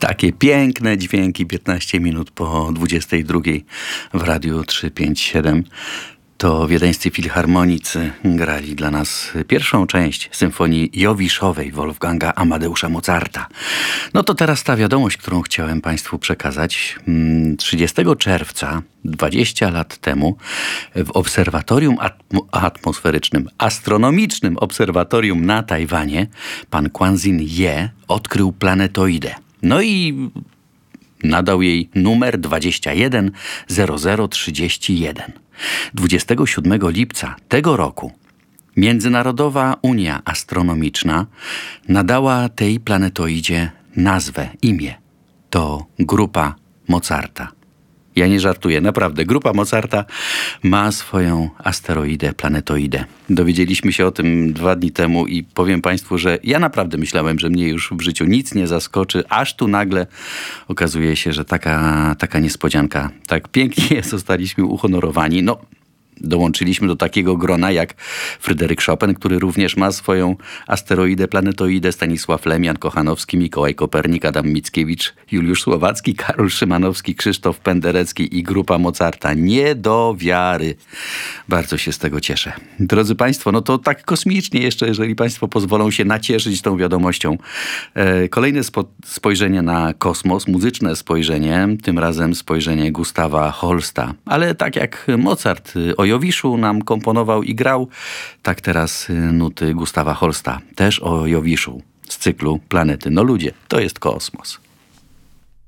Takie piękne dźwięki 15 minut po 22 w Radiu 357. To wiedeńscy filharmonicy grali dla nas pierwszą część symfonii Jowiszowej Wolfganga Amadeusza Mozarta. No to teraz ta wiadomość, którą chciałem Państwu przekazać. 30 czerwca, 20 lat temu, w obserwatorium atmosferycznym, astronomicznym obserwatorium na Tajwanie, pan Quanzin Ye odkrył planetoidę. No i nadał jej numer 210031. 27 lipca tego roku Międzynarodowa Unia Astronomiczna nadała tej planetoidzie nazwę, imię. To grupa Mozarta. Ja nie żartuję, naprawdę. Grupa Mozarta ma swoją asteroidę, planetoidę. Dowiedzieliśmy się o tym 2 dni temu i powiem Państwu, że ja naprawdę myślałem, że mnie już w życiu nic nie zaskoczy, aż tu nagle okazuje się, że taka niespodzianka. Tak pięknie zostaliśmy uhonorowani. No, dołączyliśmy do takiego grona jak Fryderyk Chopin, który również ma swoją asteroidę, planetoidę, Stanisław Lem, Jan Kochanowski, Mikołaj Kopernik, Adam Mickiewicz, Juliusz Słowacki, Karol Szymanowski, Krzysztof Penderecki i grupa Mozarta. Nie do wiary. Bardzo się z tego cieszę. Drodzy Państwo, no to tak kosmicznie jeszcze, jeżeli Państwo pozwolą się nacieszyć tą wiadomością. Kolejne spojrzenie na kosmos, muzyczne spojrzenie, tym razem spojrzenie Gustawa Holsta. Ale tak jak Mozart o Jowiszu nam komponował i grał, tak teraz nuty Gustawa Holsta, też o Jowiszu, z cyklu Planety. No ludzie, to jest kosmos.